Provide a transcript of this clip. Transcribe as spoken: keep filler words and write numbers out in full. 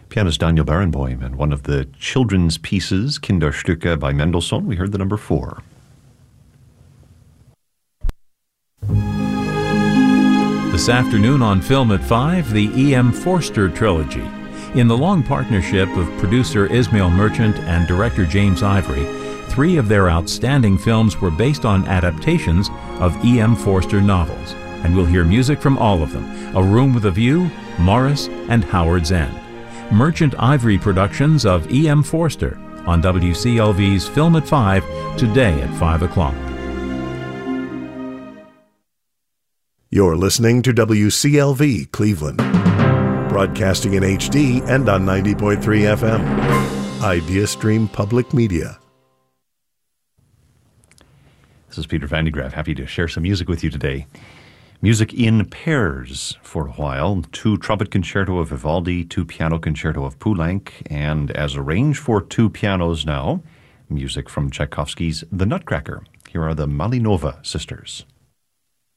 Pianist Daniel Barenboim and one of the children's pieces, Kinderstücke by Mendelssohn. We heard the number four. This afternoon on Film at five, the E M. Forster trilogy. In the long partnership of producer Ismail Merchant and director James Ivory, three of their outstanding films were based on adaptations of E M. Forster novels. And we'll hear music from all of them: A Room with a View, Morris, and Howard's End. Merchant Ivory Productions of E M. Forster on W C L V's Film at five, today at five o'clock. You're listening to W C L V Cleveland, broadcasting in H D and on ninety point three F M. IdeaStream Public Media. This is Peter Van de Graaff, happy to share some music with you today. Music in pairs for a while. Two trumpet concerto of Vivaldi, two piano concerto of Poulenc, and as arranged for two pianos now, music from Tchaikovsky's The Nutcracker. Here are the Malinova sisters.